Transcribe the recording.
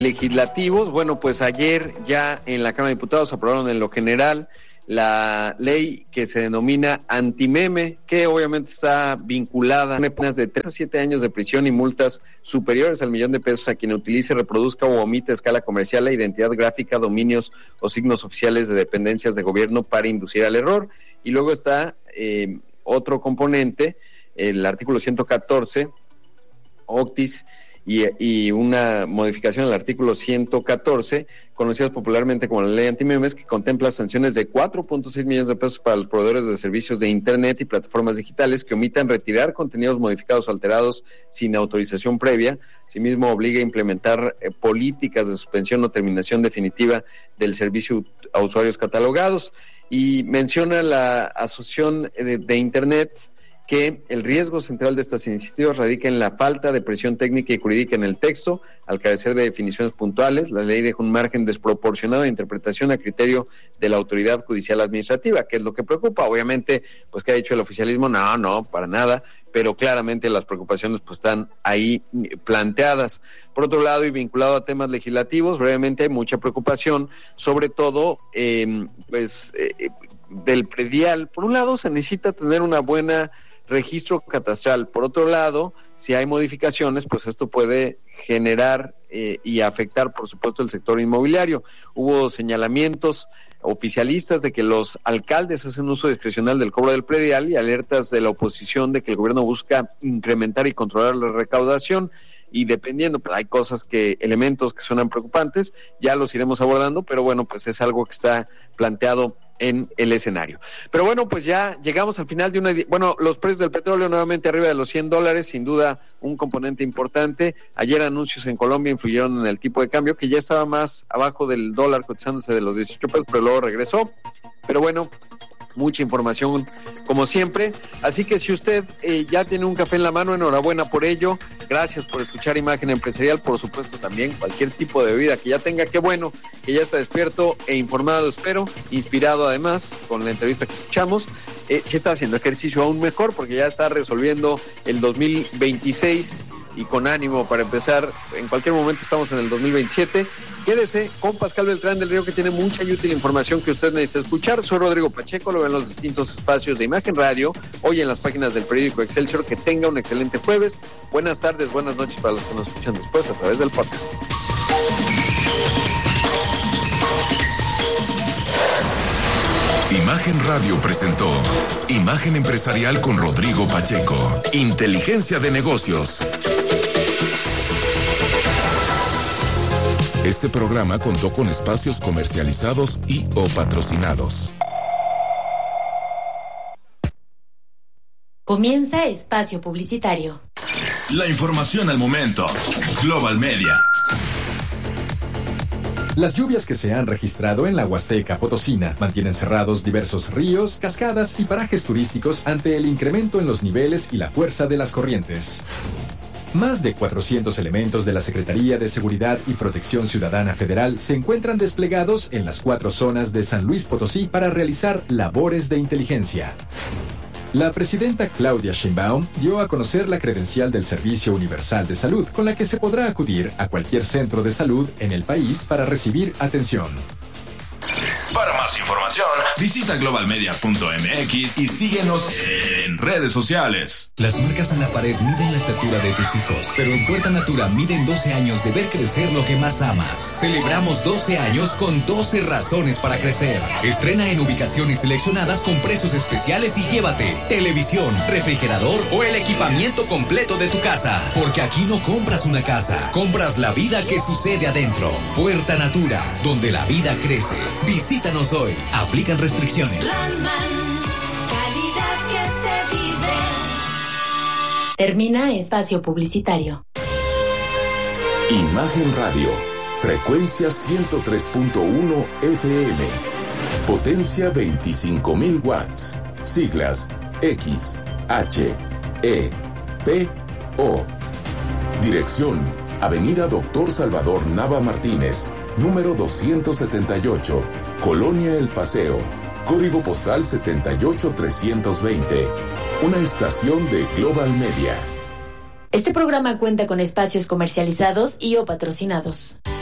legislativos. Bueno, pues ayer ya en la Cámara de Diputados aprobaron en lo general la ley que se denomina antimeme, que obviamente está vinculada a penas de 3 a 7 años de prisión y multas superiores al $1,000,000 a quien utilice, reproduzca o omita a escala comercial la identidad gráfica, dominios o signos oficiales de dependencias de gobierno para inducir al error. Y luego está otro componente, el artículo 114, octis, y una modificación al artículo 114, conocidas popularmente como la ley antimemes, que contempla sanciones de 4.6 millones de pesos para los proveedores de servicios de internet y plataformas digitales que omitan retirar contenidos modificados o alterados sin autorización previa. Asimismo, obliga a implementar políticas de suspensión o terminación definitiva del servicio a usuarios catalogados. Y menciona la Asociación de Internet que el riesgo central de estas iniciativas radica en la falta de presión técnica y jurídica en el texto, al carecer de definiciones puntuales. La ley deja un margen desproporcionado de interpretación a criterio de la autoridad judicial administrativa, que es lo que preocupa. Obviamente, pues, ¿qué ha dicho el oficialismo? No, para nada, pero claramente las preocupaciones pues están ahí planteadas. Por otro lado, y vinculado a temas legislativos, brevemente hay mucha preocupación, sobre todo, del predial. Por un lado, se necesita tener una buena registro catastral. Por otro lado, si hay modificaciones, pues esto puede generar y afectar, por supuesto, el sector inmobiliario. Hubo señalamientos oficialistas de que los alcaldes hacen uso discrecional del cobro del predial y alertas de la oposición de que el gobierno busca incrementar y controlar la recaudación. Y dependiendo, pues hay elementos que suenan preocupantes, ya los iremos abordando, pero bueno, pues es algo que está planteado en el escenario. Pero bueno, pues ya llegamos al final de los precios del petróleo nuevamente arriba de los $100, sin duda un componente importante. Ayer anuncios en Colombia influyeron en el tipo de cambio, que ya estaba más abajo del dólar, cotizándose de los 18 pesos, pero luego regresó. Pero bueno, mucha información como siempre, así que si usted ya tiene un café en la mano, enhorabuena por ello. Gracias por escuchar Imagen Empresarial. Por supuesto, también cualquier tipo de bebida que ya tenga, qué bueno que ya está despierto e informado, espero, inspirado además con la entrevista que escuchamos. Si está haciendo ejercicio, aún mejor, porque ya está resolviendo el 2026 y con ánimo para empezar. En cualquier momento estamos en el 2027. Quédese con Pascal Beltrán del Río, que tiene mucha y útil información que usted necesita escuchar. Soy Rodrigo Pacheco, lo ven en los distintos espacios de Imagen Radio, hoy en las páginas del periódico Excelsior. Que tenga un excelente jueves. Buenas tardes, buenas noches para los que nos escuchan después a través del podcast. Imagen Radio presentó Imagen Empresarial con Rodrigo Pacheco. Inteligencia de negocios. Este programa contó con espacios comercializados y o patrocinados. Comienza espacio publicitario. La información al momento. Global Media. Las lluvias que se han registrado en la Huasteca Potosina mantienen cerrados diversos ríos, cascadas y parajes turísticos ante el incremento en los niveles y la fuerza de las corrientes. Más de 400 elementos de la Secretaría de Seguridad y Protección Ciudadana Federal se encuentran desplegados en las 4 zonas de San Luis Potosí para realizar labores de inteligencia. La presidenta Claudia Sheinbaum dio a conocer la credencial del Servicio Universal de Salud, con la que se podrá acudir a cualquier centro de salud en el país para recibir atención. Para más información, visita globalmedia.mx y síguenos en redes sociales. Las marcas en la pared miden la estatura de tus hijos, pero en Puerta Natura miden 12 años de ver crecer lo que más amas. Celebramos 12 años con 12 razones para crecer. Estrena en ubicaciones seleccionadas con precios especiales y llévate televisión, refrigerador o el equipamiento completo de tu casa. Porque aquí no compras una casa, compras la vida que sucede adentro. Puerta Natura, donde la vida crece. Visítanos hoy. Aplican restricciones. Calidad que se vive. Termina espacio publicitario. Imagen Radio. Frecuencia 103.1 FM. Potencia 25,000 watts. Siglas X, H, E, P, O. Dirección: Avenida Doctor Salvador Nava Martínez, número 278, Colonia El Paseo, código postal 78320. Una estación de Global Media. Este programa cuenta con espacios comercializados y o patrocinados.